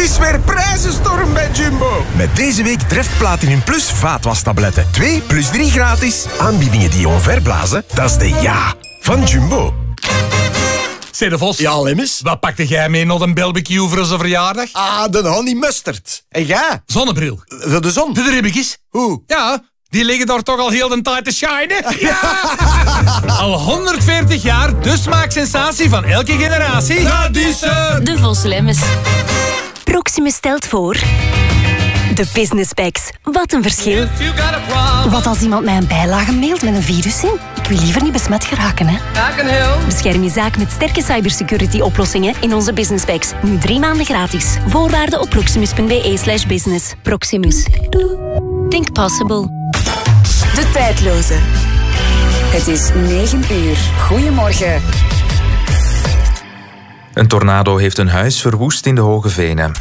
is weer prijzenstorm bij Jumbo. Met deze week Treft Platinum Plus vaatwastabletten. 2 plus 3 gratis. Aanbiedingen die je onverblazen, dat is de ja van Jumbo. Zeg de Vos. Ja, Lemmes. Wat pakte jij mee naar een barbecue voor onze verjaardag? Ah, de honey mustard. En jij? Zonnebril. Voor de zon. De ribbekjes. Hoe? Ja, die liggen daar toch al heel de tijd te shinen. Ja! Al 140 jaar de smaaksensatie van elke generatie. Dat is De Vos Lemmes. Proximus stelt voor... De Business Packs. Wat een verschil. Wat als iemand mij een bijlage mailt met een virus in? Ik wil liever niet besmet geraken, hè. Bescherm je zaak met sterke cybersecurity-oplossingen in onze Business Packs. Nu 3 maanden gratis. Voorwaarden op proximus.be/business. Proximus. Think possible. De tijdloze. Het is 9 uur. Goedemorgen. Een tornado heeft een huis verwoest in de Hoge Venen.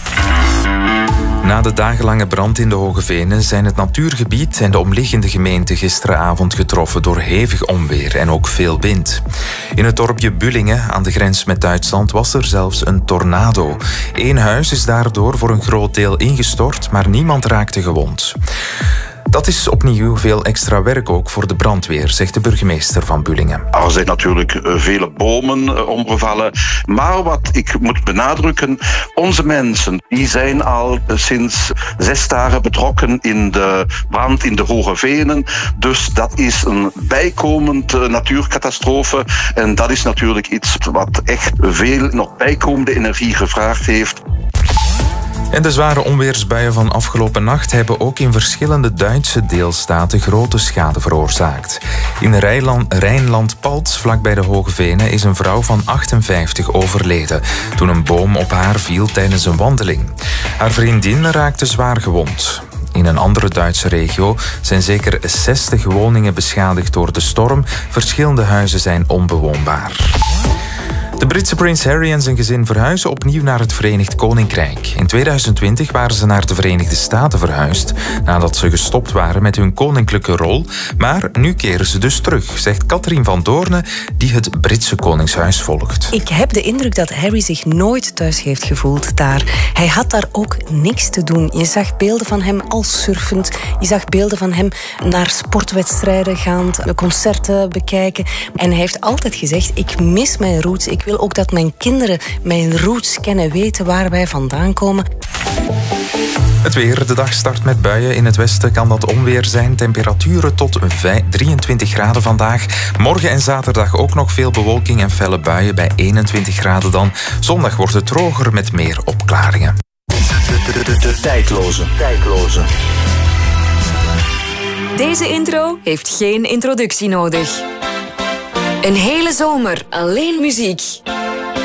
Na de dagenlange brand in de Hoge Venen zijn het natuurgebied en de omliggende gemeente gisteravond getroffen door hevig onweer en ook veel wind. In het dorpje Bullingen aan de grens met Duitsland was er zelfs een tornado. 1 huis is daardoor voor een groot deel ingestort, maar niemand raakte gewond. Dat is opnieuw veel extra werk ook voor de brandweer, zegt de burgemeester van Bullingen. Er zijn natuurlijk vele bomen omgevallen. Maar wat ik moet benadrukken, onze mensen die zijn al sinds 6 dagen betrokken in de brand in de Hoge Venen. Dus dat is een bijkomend natuurcatastrofe. En dat is natuurlijk iets wat echt veel nog bijkomende energie gevraagd heeft. En de zware onweersbuien van afgelopen nacht hebben ook in verschillende Duitse deelstaten grote schade veroorzaakt. In Rijnland-Palts, vlakbij de Hoge Venen, is een vrouw van 58 overleden toen een boom op haar viel tijdens een wandeling. Haar vriendin raakte zwaar gewond. In een andere Duitse regio zijn zeker 60 woningen beschadigd door de storm. Verschillende huizen zijn onbewoonbaar. De Britse prins Harry en zijn gezin verhuizen opnieuw naar het Verenigd Koninkrijk. In 2020 waren ze naar de Verenigde Staten verhuisd, nadat ze gestopt waren met hun koninklijke rol. Maar nu keren ze dus terug, zegt Catherine van Doorne, die het Britse Koningshuis volgt. Ik heb de indruk dat Harry zich nooit thuis heeft gevoeld daar. Hij had daar ook niks te doen. Je zag beelden van hem al surfend. Je zag beelden van hem naar sportwedstrijden gaand, concerten bekijken. En hij heeft altijd gezegd, ik mis mijn roots. Ik wil ook dat mijn kinderen mijn roots kennen, weten waar wij vandaan komen. Het weer. De dag start met buien. In het westen kan dat onweer zijn. Temperaturen tot 23 graden vandaag. Morgen en zaterdag ook nog veel bewolking en felle buien bij 21 graden dan. Zondag wordt het droger met meer opklaringen. De tijdloze. Deze intro heeft geen introductie nodig. Een hele zomer alleen muziek.